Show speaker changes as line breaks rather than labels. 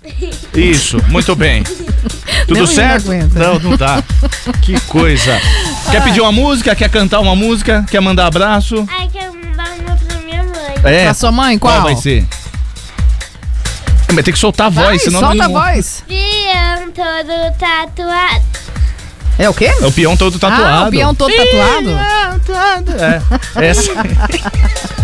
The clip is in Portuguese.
Isso, muito bem. Tudo
Não,
certo?
não
Não dá. Que coisa. Quer pedir uma música? Quer cantar uma música? Quer mandar abraço?
Ai, quero mandar uma pra minha mãe.
Pra sua mãe, qual?
Vai ser? Vai ter que soltar a voz, senão
solta a
não...
voz.
Peão todo tatuado.
É o quê?
É o peão todo tatuado.
O peão todo tatuado?
É. Essa.